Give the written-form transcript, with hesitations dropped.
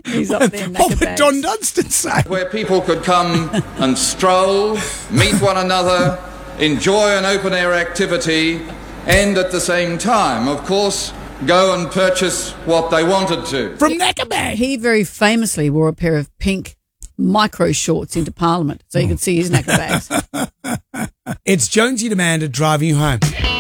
He's up there, What would Don Dunstan say? Where people could come and stroll, meet one another, enjoy an open-air activity, and at the same time, of course, go and purchase what they wanted to. From Knackerbag. He very famously wore a pair of pink micro shorts into Parliament so you could see his knacker bags. It's Jonesy Demander driving you home.